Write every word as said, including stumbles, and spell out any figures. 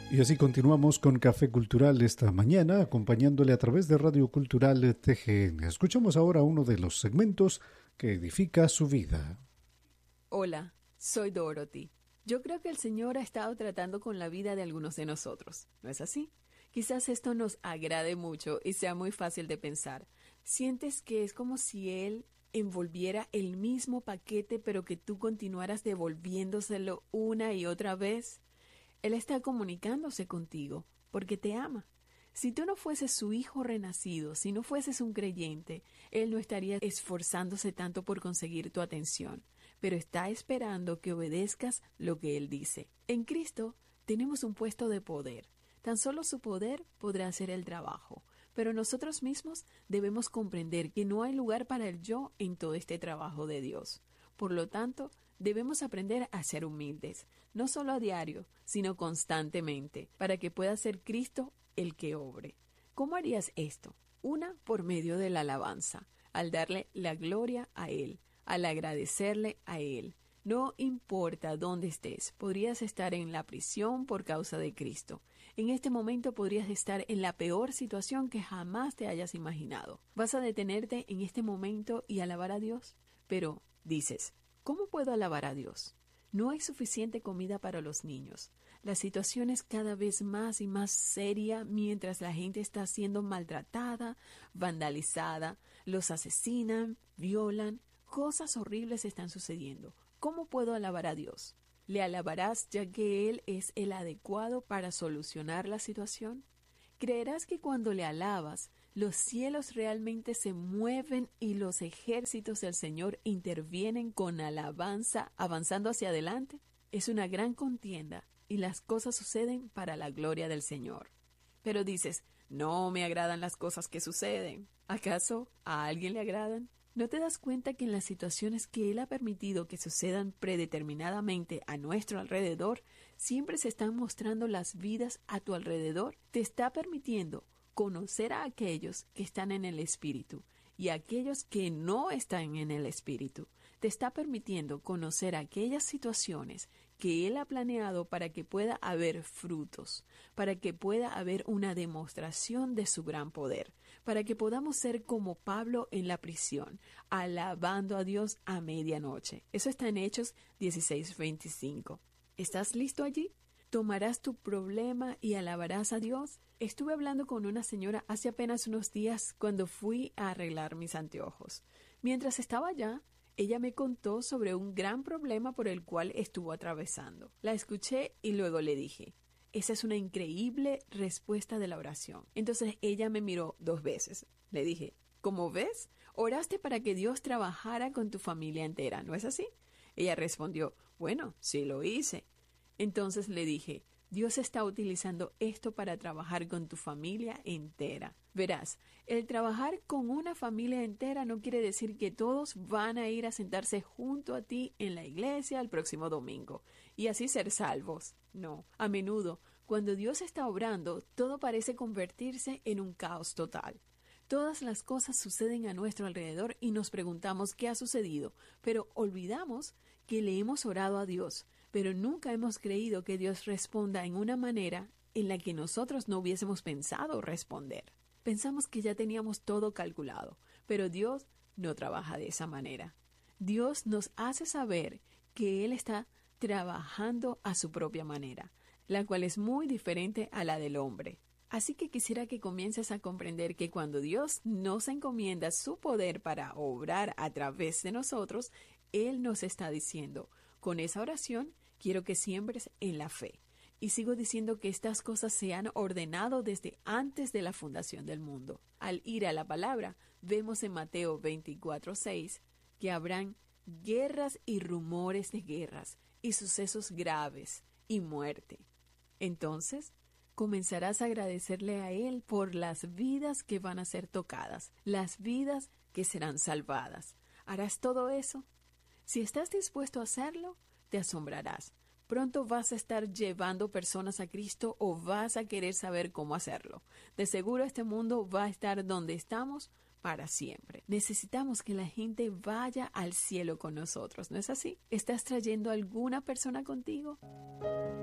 Y así continuamos con Café Cultural esta mañana, acompañándole a través de Radio Cultural T G N. Escuchamos ahora uno de los segmentos que edifica su vida. Hola, soy Dorothy. Yo creo que el Señor ha estado tratando con la vida de algunos de nosotros, ¿no es así? Quizás esto nos agrade mucho y sea muy fácil de pensar. ¿Sientes que es como si Él envolviera el mismo paquete, pero que tú continuaras devolviéndoselo una y otra vez? Él está comunicándose contigo porque te ama. Si tú no fueses su hijo renacido, si no fueses un creyente, Él no estaría esforzándose tanto por conseguir tu atención, pero está esperando que obedezcas lo que Él dice. En Cristo tenemos un puesto de poder. Tan solo su poder podrá hacer el trabajo, pero nosotros mismos debemos comprender que no hay lugar para el yo en todo este trabajo de Dios. Por lo tanto, debemos aprender a ser humildes, no solo a diario, sino constantemente, para que pueda ser Cristo el que obre. ¿Cómo harías esto? Una, por medio de la alabanza, al darle la gloria a Él, al agradecerle a Él. No importa dónde estés, podrías estar en la prisión por causa de Cristo. En este momento podrías estar en la peor situación que jamás te hayas imaginado. ¿Vas a detenerte en este momento y alabar a Dios? Pero dices, ¿cómo puedo alabar a Dios? No hay suficiente comida para los niños. La situación es cada vez más y más seria mientras la gente está siendo maltratada, vandalizada, los asesinan, violan, cosas horribles están sucediendo. ¿Cómo puedo alabar a Dios? ¿Le alabarás ya que Él es el adecuado para solucionar la situación? ¿Creerás que cuando le alabas, los cielos realmente se mueven y los ejércitos del Señor intervienen con alabanza, avanzando hacia adelante? Es una gran contienda y las cosas suceden para la gloria del Señor. Pero dices, no me agradan las cosas que suceden. ¿Acaso a alguien le agradan? ¿No te das cuenta que en las situaciones que Él ha permitido que sucedan predeterminadamente a nuestro alrededor, siempre se están mostrando las vidas a tu alrededor? Te está permitiendo conocer a aquellos que están en el Espíritu y a aquellos que no están en el Espíritu. Te está permitiendo conocer aquellas situaciones que Él ha planeado para que pueda haber frutos, para que pueda haber una demostración de su gran poder, para que podamos ser como Pablo en la prisión, alabando a Dios a medianoche. Eso está en Hechos dieciséis veinticinco. ¿Estás listo allí? ¿Tomarás tu problema y alabarás a Dios? Estuve hablando con una señora hace apenas unos días cuando fui a arreglar mis anteojos. Mientras estaba allá, ella me contó sobre un gran problema por el cual estuvo atravesando. La escuché y luego le dije, esa es una increíble respuesta de la oración. Entonces ella me miró dos veces. Le dije, ¿cómo ves? Oraste para que Dios trabajara con tu familia entera, ¿no es así? Ella respondió, bueno, sí lo hice. Entonces le dije, Dios está utilizando esto para trabajar con tu familia entera. Verás, el trabajar con una familia entera no quiere decir que todos van a ir a sentarse junto a ti en la iglesia el próximo domingo y así ser salvos. No, a menudo, cuando Dios está obrando, todo parece convertirse en un caos total. Todas las cosas suceden a nuestro alrededor y nos preguntamos qué ha sucedido, pero olvidamos que le hemos orado a Dios, pero nunca hemos creído que Dios responda en una manera en la que nosotros no hubiésemos pensado responder. Pensamos que ya teníamos todo calculado, pero Dios no trabaja de esa manera. Dios nos hace saber que Él está trabajando a su propia manera, la cual es muy diferente a la del hombre. Así que quisiera que comiences a comprender que cuando Dios nos encomienda su poder para obrar a través de nosotros, Él nos está diciendo, con esa oración quiero que siembres en la fe. Y sigo diciendo que estas cosas se han ordenado desde antes de la fundación del mundo. Al ir a la palabra, vemos en Mateo veinticuatro seis que habrán guerras y rumores de guerras y sucesos graves y muerte. Entonces, comenzarás a agradecerle a Él por las vidas que van a ser tocadas, las vidas que serán salvadas. ¿Harás todo eso? Si estás dispuesto a hacerlo, te asombrarás. Pronto vas a estar llevando personas a Cristo o vas a querer saber cómo hacerlo. De seguro este mundo va a estar donde estamos para siempre. Necesitamos que la gente vaya al cielo con nosotros, ¿no es así? ¿Estás trayendo alguna persona contigo?